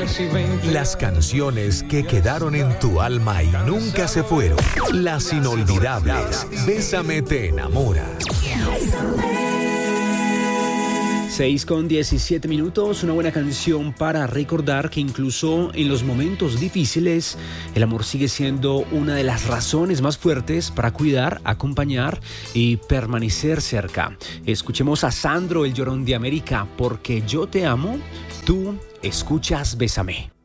Las canciones que quedaron en tu alma y nunca se fueron. Las inolvidables. Bésame te enamora. 6:17, una buena canción para recordar que incluso en los momentos difíciles el amor sigue siendo una de las razones más fuertes para cuidar, acompañar y permanecer cerca. Escuchemos a Sandro, el Llorón de América, porque yo te amo, tú escuchas Bésame.